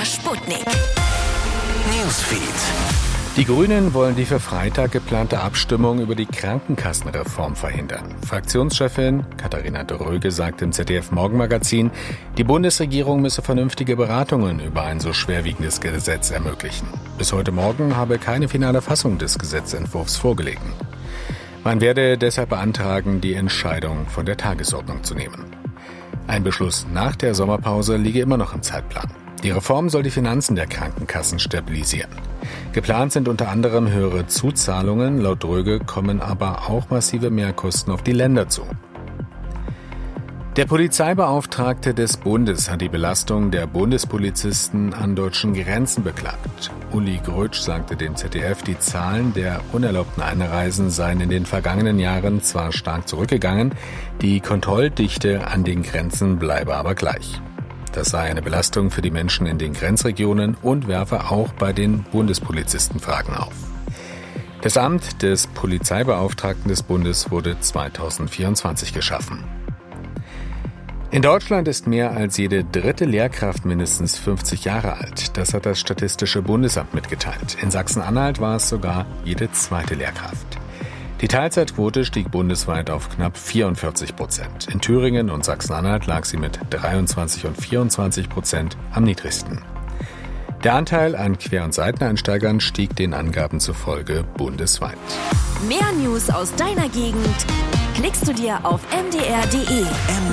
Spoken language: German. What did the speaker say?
Sputnik. Newsfeed. Die Grünen wollen die für Freitag geplante Abstimmung über die Krankenkassenreform verhindern. Fraktionschefin Katharina Dröge sagt im ZDF-Morgenmagazin, die Bundesregierung müsse vernünftige Beratungen über ein so schwerwiegendes Gesetz ermöglichen. Bis heute Morgen habe keine finale Fassung des Gesetzentwurfs vorgelegen. Man werde deshalb beantragen, die Entscheidung von der Tagesordnung zu nehmen. Ein Beschluss nach der Sommerpause liege immer noch im Zeitplan. Die Reform soll die Finanzen der Krankenkassen stabilisieren. Geplant sind unter anderem höhere Zuzahlungen. Laut Dröge kommen aber auch massive Mehrkosten auf die Länder zu. Der Polizeibeauftragte des Bundes hat die Belastung der Bundespolizisten an deutschen Grenzen beklagt. Uli Grötsch sagte dem ZDF, die Zahlen der unerlaubten Einreisen seien in den vergangenen Jahren zwar stark zurückgegangen, die Kontrolldichte an den Grenzen bleibe aber gleich. Das sei eine Belastung für die Menschen in den Grenzregionen und werfe auch bei den Bundespolizisten Fragen auf. Das Amt des Polizeibeauftragten des Bundes wurde 2024 geschaffen. In Deutschland ist mehr als jede dritte Lehrkraft mindestens 50 Jahre alt. Das hat das Statistische Bundesamt mitgeteilt. In Sachsen-Anhalt war es sogar jede zweite Lehrkraft. Die Teilzeitquote stieg bundesweit auf knapp 44%. In Thüringen und Sachsen-Anhalt lag sie mit 23 und 24% am niedrigsten. Der Anteil an Quer- und Seiteneinsteigern stieg den Angaben zufolge bundesweit. Mehr News aus deiner Gegend klickst du dir auf mdr.de.